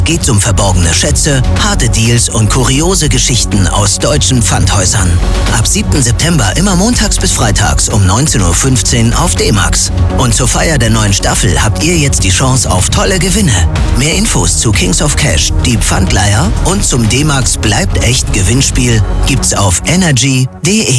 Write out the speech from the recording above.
geht um verborgene Schätze, harte Deals und kuriose Geschichten aus deutschen Pfandhäusern. Ab 7. September immer montags bis freitags um 19:15 Uhr auf D-Max. Und zur Feier der neuen Staffel habt ihr jetzt die Chance auf tolle Gewinne. Mehr Infos zu Kings of Cash, die Pfandleiher und zum D-Max Bleibt echt Gewinnspiel gibt's auf energy.de.